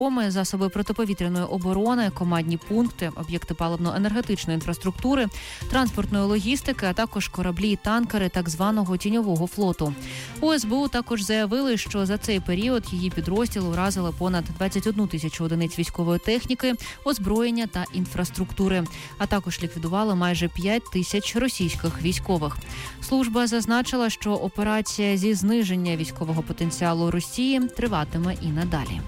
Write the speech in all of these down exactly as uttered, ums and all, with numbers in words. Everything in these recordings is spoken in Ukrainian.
засоби протиповітряної оборони, командні пункти, об'єкти паливно-енергетичної інфраструктури, транспортної логістики, а також кораблі і танкери так званого тіньового флоту. У ес бе у також заявили, що за цей період її підрозділи вразили понад двадцять одну тисячу одиниць військової техніки, озброєння та інфраструктури, а також ліквідували майже п'ять тисяч російських військових. Служба зазначила, що операція зі зниження військового потенціалу Росії триватиме і надалі.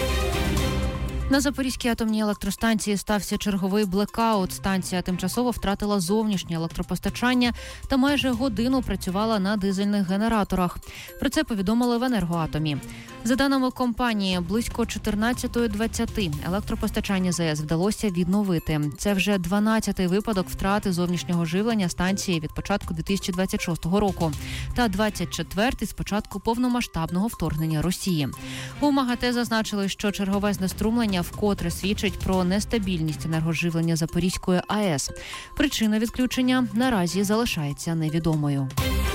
На Запорізькій атомній електростанції стався черговий блекаут. Станція тимчасово втратила зовнішнє електропостачання та майже годину працювала на дизельних генераторах. Про це повідомили в «Енергоатомі». За даними компанії, близько чотирнадцята двадцять електропостачання ЗАЕС вдалося відновити. Це вже дванадцятий випадок втрати зовнішнього живлення станції від початку дві тисячі двадцять шостого року та двадцять четвертий з початку повномасштабного вторгнення Росії. У МАГАТЕ зазначили, що чергове знеструмлення вкотре свідчить про нестабільність енергоживлення Запорізької АЕС. Причина відключення наразі залишається невідомою.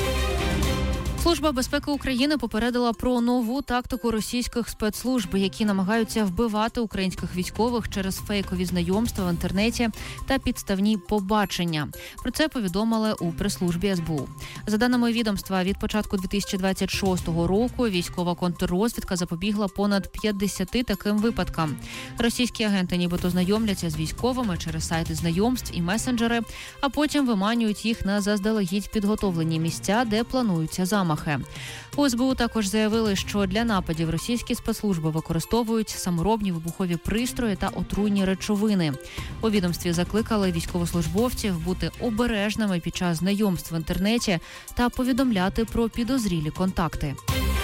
Служба безпеки України попередила про нову тактику російських спецслужб, які намагаються вбивати українських військових через фейкові знайомства в інтернеті та підставні побачення. Про це повідомили у прес-службі ес бе у. За даними відомства, від початку дві тисячі двадцять шостого року військова контррозвідка запобігла понад п'ятдесяти таким випадкам. Російські агенти нібито знайомляться з військовими через сайти знайомств і месенджери, а потім виманюють їх на заздалегідь підготовлені місця, де плануються замахи. У ес бе у також заявили, що для нападів російські спецслужби використовують саморобні вибухові пристрої та отруйні речовини. У відомстві закликали військовослужбовців бути обережними під час знайомств в інтернеті та повідомляти про підозрілі контакти.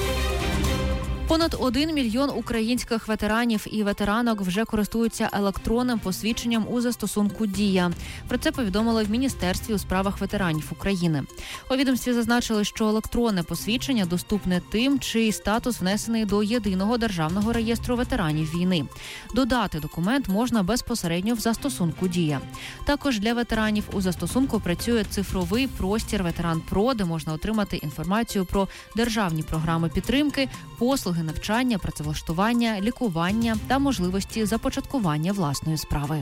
Понад один мільйон українських ветеранів і ветеранок вже користуються електронним посвідченням у застосунку «Дія». Про це повідомили в Міністерстві у справах ветеранів України. У відомстві зазначили, що електронне посвідчення доступне тим, чий статус внесений до Єдиного державного реєстру ветеранів війни. Додати документ можна безпосередньо в застосунку «Дія». Також для ветеранів у застосунку працює цифровий простір «Ветеран Про», де можна отримати інформацію про державні програми підтримки, послуги навчання, працевлаштування, лікування та можливості започаткування власної справи.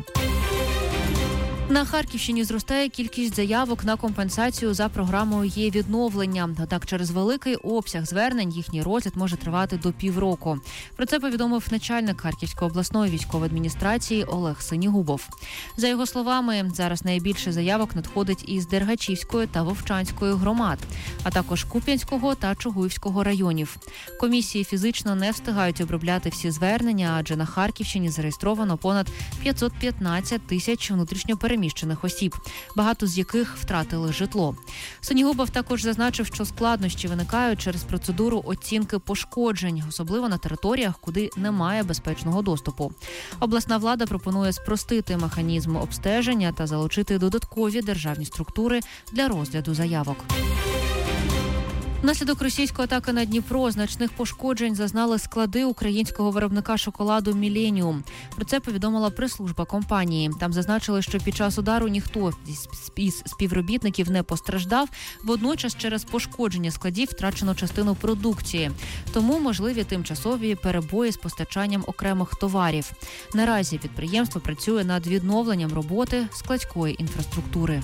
На Харківщині зростає кількість заявок на компенсацію за програмою «Є-відновлення». Однак через великий обсяг звернень їхній розгляд може тривати до півроку. Про це повідомив начальник Харківської обласної військової адміністрації Олег Синігубов. За його словами, зараз найбільше заявок надходить із Дергачівської та Вовчанської громад, а також Куп'янського та Чугуївського районів. Комісії фізично не встигають обробляти всі звернення, адже на Харківщині зареєстровано понад п'ятсот п'ятнадцять тисяч внутрішньопереміщених переміщених осіб, багато з яких втратили житло. Синігубов також зазначив, що складнощі виникають через процедуру оцінки пошкоджень, особливо на територіях, куди немає безпечного доступу. Обласна влада пропонує спростити механізм обстеження та залучити додаткові державні структури для розгляду заявок. Внаслідок російської атаки на Дніпро значних пошкоджень зазнали склади українського виробника шоколаду «Міленіум». Про це повідомила прес-служба компанії. Там зазначили, що під час удару ніхто із співробітників не постраждав, водночас через пошкодження складів втрачено частину продукції. Тому можливі тимчасові перебої з постачанням окремих товарів. Наразі підприємство працює над відновленням роботи складської інфраструктури.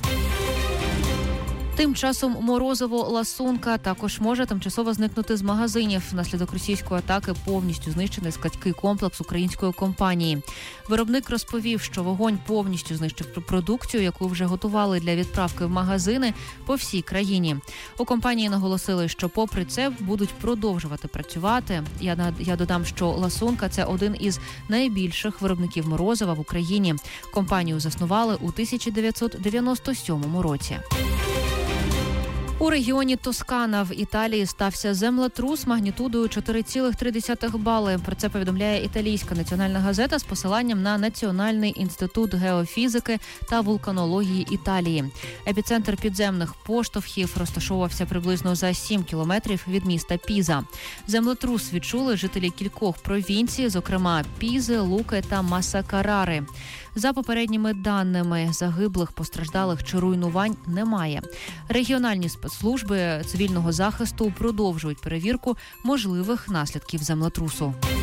Тим часом морозиво-ласунка також може тимчасово зникнути з магазинів. Внаслідок російської атаки повністю знищений складський комплекс української компанії. Виробник розповів, що вогонь повністю знищив продукцію, яку вже готували для відправки в магазини по всій країні. У компанії наголосили, що попри це будуть продовжувати працювати. Я, я додам, що ласунка – це один із найбільших виробників морозива в Україні. Компанію заснували у тисяча дев'ятсот дев'яносто сьомому році. У регіоні Тоскана в Італії стався землетрус магнітудою чотири цілих три десятих бали. Про це повідомляє італійська національна газета з посиланням на Національний інститут геофізики та вулканології Італії. Епіцентр підземних поштовхів розташовувався приблизно за сім кілометрів від міста Піза. Землетрус відчули жителі кількох провінцій, зокрема Пізи, Луки та Масакарари. За попередніми даними, загиблих, постраждалих чи руйнувань немає. Регіональні спецслужби цивільного захисту продовжують перевірку можливих наслідків землетрусу.